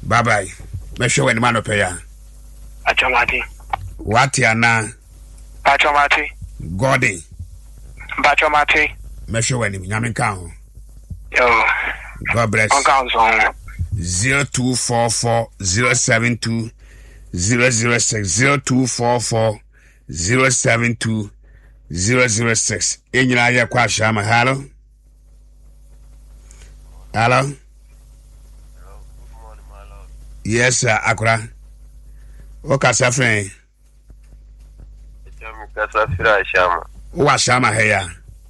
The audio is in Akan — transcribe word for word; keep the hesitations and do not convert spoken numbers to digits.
Bye bye. Make sure when man pay ya. Achomati. What ya na? Achomati. Gordon. Bachomati. Make sure when him yamin count. Yo. God bless. On count on. Zero two four four zero seven two zero zero six zero two four four zero seven two zero zero six. Enyina ya kwa shama. Hello. Hello. Yes, sir, Akura. Okay, sir, friend. It's a Shama. What Shama here?